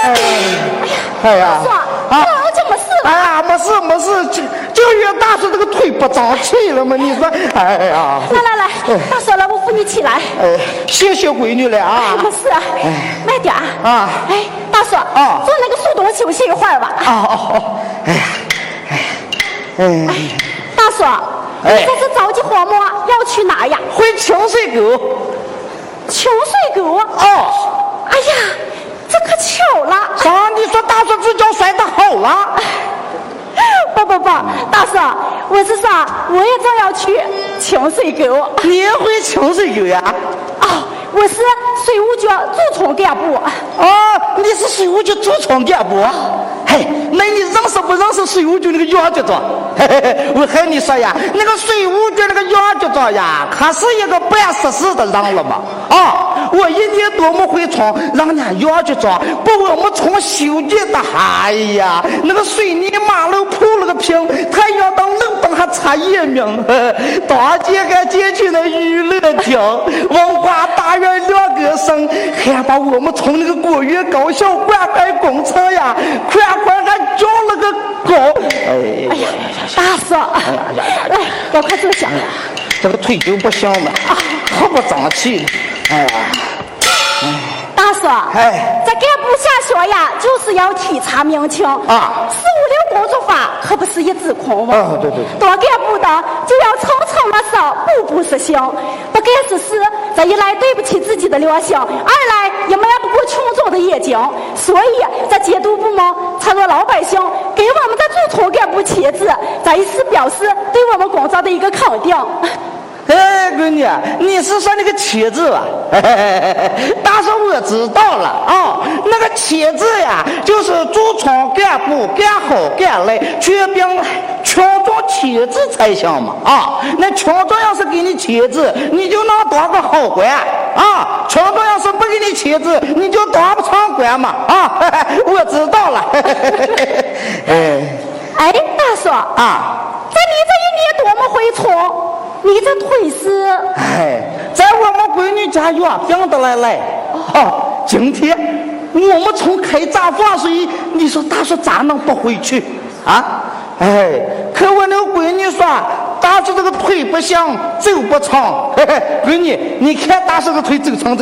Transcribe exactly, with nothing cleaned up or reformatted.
哎哎呀， 啊，这么事了？ 哎呀，没事没事，就就因为大叔这个腿不长气了嘛，你说，哎呀。 来来来，大叔来，我扶你起来。 哎，谢谢闺女了啊。 没事，哎，慢点啊。 哎，大叔， 啊， 坐那个树洞休息一会儿吧。 哦哦哦，哎呀，哎， 哎，大叔，你这是着急慌忙要去哪呀？ 回清水沟。 清水沟？ 哦。 哎呀，这可巧了。 啥？你说大叔这脚摔得好了？ 不不不，大叔，我是说，我也正要去清水沟。 你也会清水沟呀？ 哦，我是水务局驻村干部。 哦，你是水务局驻村干部？嘿，那你认识不认识水务局那个杨局长？嘿嘿嘿，我和你说呀，那个水务局那个杨局长呀，他是一个办实事的人了嘛。啊，我一年多没回村，让人家杨局长把我们村修建的，哎呀，那个水泥马路铺了个平，他要当路灯还差一名。当街还进去那娱乐厅，文化大院两个省，还把我们村那个国语高校灌溉工程呀，快快还交了个高。哎呀， 大叔，来，赶快坐下。 这个腿就不行了，可不争气。哎呀， 大叔， 哎， 这干部下学呀，就是要体察民情啊。 四五零工作法可不是一纸空嘛。 啊，对对。 当干部的就要层层落实，步步实行。不干实事，这一来对不起自己的良心，二来也瞒不过群众的眼睛。所以，这监督部门承诺老百姓给我们的驻村干部签字，再一次表示对我们工作的一个肯定。 哎，闺女，你是说那个签字吧？大叔我知道了啊、哦，那个签字呀，就是驻村干部干好干赖，全凭群众签字才行嘛啊！那群众要是给你签字，你就能当个好官啊；群众要是不给你签字，你就当不上官嘛啊！我知道了。哎哎，大叔啊， 在你这一年多么回村？你这腿是？ 哎，在我们闺女家院病的来来。哦，今天我们从开闸放水，你说大叔咋能不回去啊？哎，可我那个闺女说，大叔这个腿不行，走不长。嘿嘿，闺女，你看大叔的腿走成这